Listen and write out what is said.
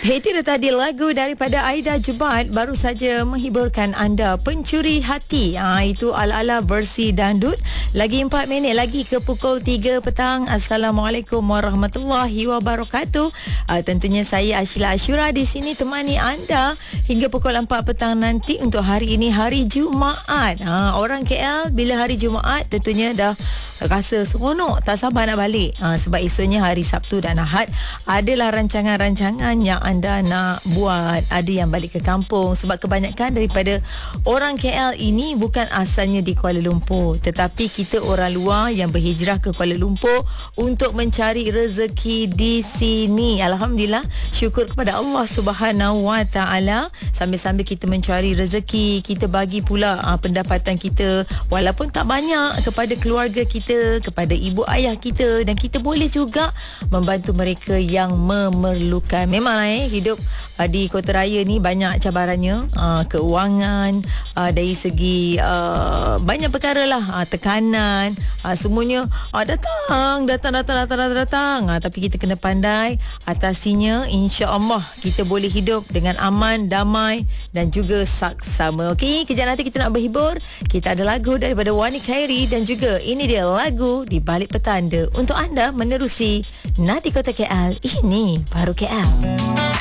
Itu dah tadi lagu daripada Aida Jebat baru saja menghiburkan anda, Pencuri Hati. Itu ala-ala versi dangdut. Lagi 4 minit lagi ke pukul 3 petang. Assalamualaikum warahmatullahi wabarakatuh. Tentunya saya Ashila Ashura di sini temani anda hingga pukul 4 petang nanti untuk hari ini, hari Jumaat. Orang KL bila hari Jumaat tentunya dah rasa seronok, tak sabar nak balik. Sebab esoknya hari Sabtu dan Ahad adalah rancangan-rancangan yang anda nak buat. Ada yang balik ke kampung sebab kebanyakan daripada orang KL ini bukan asalnya di Kuala Lumpur, tetapi kita orang luar yang berhijrah ke Kuala Lumpur untuk mencari rezeki di sini. Alhamdulillah, syukur kepada Allah Subhanahu Wa Taala. Sambil-sambil kita mencari rezeki, kita bagi pula pendapatan kita walaupun tak banyak kepada keluarga kita, kepada ibu ayah kita, dan kita boleh juga membantu mereka yang memerlukan. Memanglah hidup di Kota Raya ni banyak cabarannya, keuangan, dari segi banyak perkara lah, tekanan, semuanya datang. Tapi kita kena pandai atasinya. InsyaAllah kita boleh hidup dengan aman, damai dan juga saksama. Okey, kejap nanti kita nak berhibur. Kita ada lagu daripada Wani Khairi dan juga ini dia lagu Di Balik Petanda untuk anda menerusi Nadi Kota KL. Ini baru KL.